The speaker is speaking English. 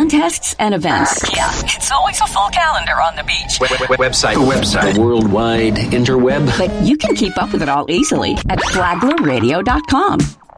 contests, and events. Yeah, it's always a full calendar on the beach. Website. The worldwide interweb. But you can keep up with it all easily at flaglerradio.com.